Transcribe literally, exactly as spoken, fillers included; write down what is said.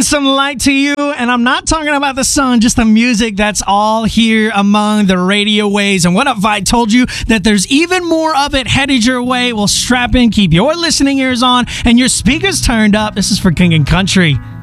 some light to you, and I'm not talking about the sun, just the music that's all here among the radio waves. And what if I told you that there's even more of it headed your way? Well, strap in, keep your listening ears on, and your speakers turned up. This is for King and Country.